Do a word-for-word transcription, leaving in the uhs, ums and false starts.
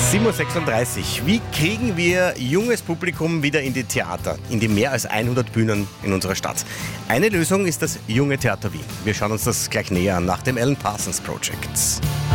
sieben Uhr sechsunddreißig. Wie kriegen wir junges Publikum wieder in die Theater, in die mehr als hundert Bühnen in unserer Stadt? Eine Lösung ist das Junge Theater Wien. Wir schauen uns das gleich näher an nach dem Alan Parsons Project.